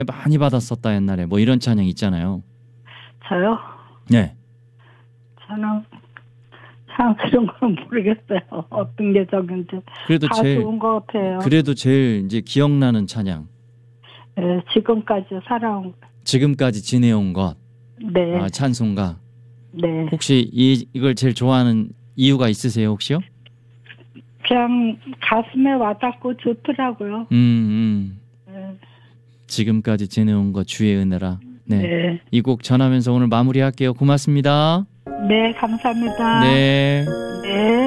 많이 받았었다 옛날에 뭐 이런 찬양 있잖아요. 저요? 네. 저는 참 그런 건 모르겠어요. 어떤 게 적은지. 그래도 다 제일 좋은 것 같아요. 그래도 제일 이제 기억나는 찬양. 네, 지금까지 살아온. 지금까지 지내온 것. 네. 아, 찬송가. 네. 혹시 이걸 제일 좋아하는 이유가 있으세요, 혹시요? 그냥 가슴에 와닿고 좋더라고요. 네. 지금까지 지내온 것 주의 은혜라. 네. 네. 이 곡 전하면서 오늘 마무리할게요. 고맙습니다. 네, 감사합니다. 네. 네.